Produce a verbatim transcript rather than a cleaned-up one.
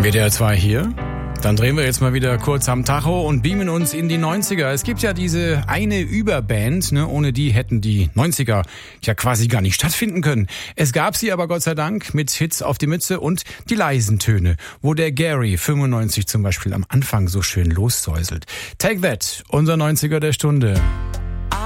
W D R zwei hier. Dann drehen wir jetzt mal wieder kurz am Tacho und beamen uns in die neunziger. Es gibt ja diese eine Überband, ne? Ohne die hätten die neunziger ja quasi gar nicht stattfinden können. Es gab sie aber Gott sei Dank mit Hits auf die Mütze und die leisen Töne, wo der Gary fünfundneunzig zum Beispiel am Anfang so schön lossäuselt. Take That, unser neunziger der Stunde.